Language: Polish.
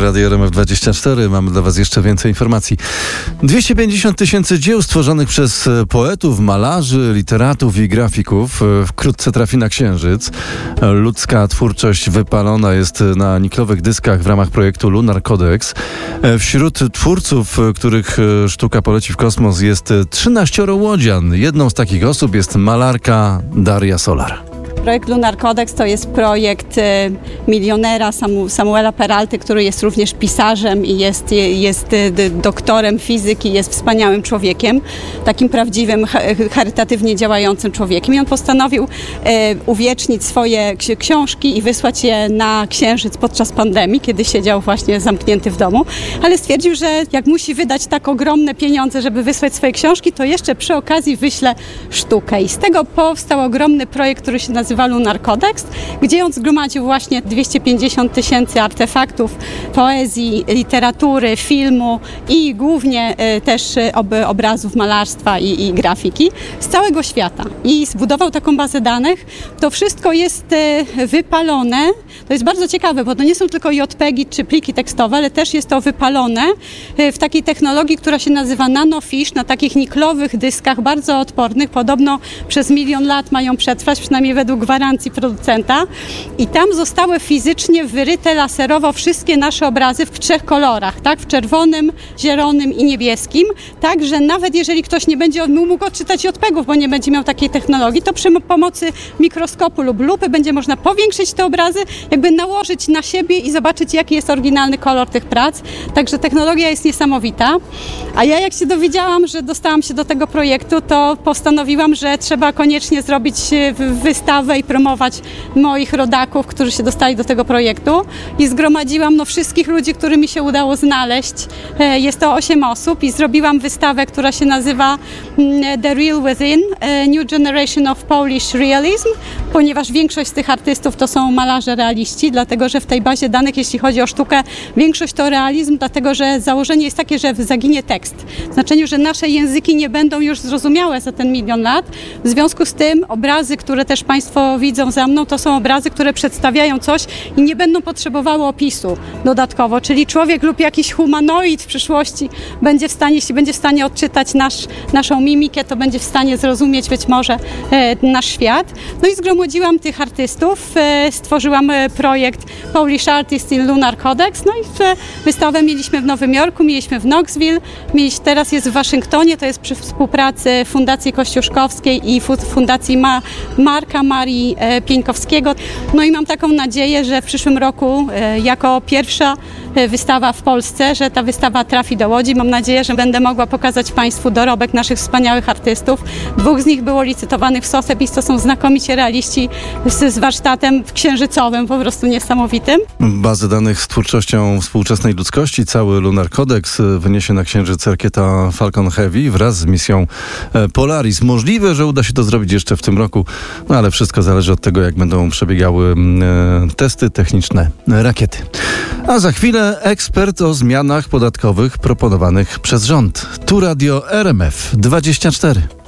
Radio RMF24. Mamy dla Was jeszcze więcej informacji. 250 000 dzieł stworzonych przez poetów, malarzy, literatów i grafików wkrótce trafi na Księżyc. Ludzka twórczość wypalona jest na niklowych dyskach w ramach projektu Lunar Codex. Wśród twórców, których sztuka poleci w kosmos, jest 13 łodzian. Jedną z takich osób jest malarka Daria Solar. Projekt Lunar Codex to jest projekt milionera Samuela Peralty, który jest również pisarzem i jest doktorem fizyki, jest wspaniałym człowiekiem, takim prawdziwym, charytatywnie działającym człowiekiem. I on postanowił uwiecznić swoje książki i wysłać je na Księżyc podczas pandemii, kiedy siedział właśnie zamknięty w domu, ale stwierdził, że jak musi wydać tak ogromne pieniądze, żeby wysłać swoje książki, to jeszcze przy okazji wyśle sztukę. I z tego powstał ogromny projekt, który się nazywa Lunar Codex, gdzie on zgromadził właśnie 250 000 artefaktów poezji, literatury, filmu i głównie też obrazów malarstwa i grafiki z całego świata. I zbudował taką bazę danych. To wszystko jest wypalone. To jest bardzo ciekawe, bo to nie są tylko JPEGi czy pliki tekstowe, ale też jest to wypalone w takiej technologii, która się nazywa nanofish, na takich niklowych dyskach bardzo odpornych. Podobno przez 1 000 000 lat mają przetrwać, przynajmniej według gwarancji producenta. I tam zostały fizycznie wyryte laserowo wszystkie nasze obrazy w 3 kolorach, tak? W czerwonym, zielonym i niebieskim. Tak, że nawet jeżeli ktoś nie będzie mógł odczytać JPEGów, bo nie będzie miał takiej technologii, to przy pomocy mikroskopu lub lupy będzie można powiększyć te obrazy, jakby nałożyć na siebie i zobaczyć, jaki jest oryginalny kolor tych prac. Także technologia jest niesamowita. A ja jak się dowiedziałam, że dostałam się do tego projektu, to postanowiłam, że trzeba koniecznie zrobić wystawę i promować moich rodaków, którzy się dostali do tego projektu. I zgromadziłam wszystkich ludzi, których mi się udało znaleźć. Jest to 8 osób i zrobiłam wystawę, która się nazywa The Real Within, New Generation of Polish Realism, ponieważ większość z tych artystów to są malarze realiści, dlatego że w tej bazie danych, jeśli chodzi o sztukę, większość to realizm, dlatego że założenie jest takie, że zaginie tekst. W znaczeniu, że nasze języki nie będą już zrozumiałe za ten 1 000 000 lat. W związku z tym obrazy, które też Państwo widzą za mną, to są obrazy, które przedstawiają coś i nie będą potrzebowały opisu dodatkowo, czyli człowiek lub jakiś humanoid w przyszłości będzie w stanie, jeśli będzie w stanie odczytać naszą mimikę, to będzie w stanie zrozumieć być może nasz świat. No i zgromadziłam tych artystów, stworzyłam projekt Polish Artists in Lunar Codex, no i wystawę mieliśmy w Nowym Jorku, mieliśmy w Knoxville, teraz jest w Waszyngtonie, to jest przy współpracy Fundacji Kościuszkowskiej i Fundacji Marka Marii Pieńkowskiego. No i mam taką nadzieję, że w przyszłym roku jako pierwsza wystawa w Polsce, że ta wystawa trafi do Łodzi. Mam nadzieję, że będę mogła pokazać Państwu dorobek naszych wspaniałych artystów. 2 z nich było licytowanych w Sotheby's, to są znakomici realiści z warsztatem księżycowym, po prostu niesamowitym. Bazę danych z twórczością współczesnej ludzkości, cały Lunar Codex wyniesie na Księżyc rakieta Falcon Heavy wraz z misją Polaris. Możliwe, że uda się to zrobić jeszcze w tym roku, no ale wszystko zależy od tego, jak będą przebiegały testy techniczne rakiety. A za chwilę ekspert o zmianach podatkowych proponowanych przez rząd. Tu Radio RMF24.